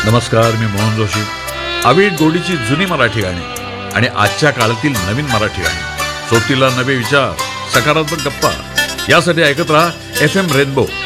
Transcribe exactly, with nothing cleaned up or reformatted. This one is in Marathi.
नमस्कार, मी मोहन जोशी. आविड गोडीची जुनी मराठी गाणी आणि आजच्या काळातील नवीन मराठी गाणी, सोबतीला नवे विचार, सकारात्मक गप्पा, यासाठी ऐकत राहा एफ एम रेनबो